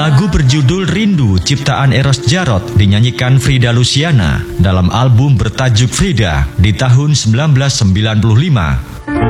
Lagu berjudul Rindu ciptaan Eros Djarot dinyanyikan Frida Luciana dalam album bertajuk Frida di tahun 1995.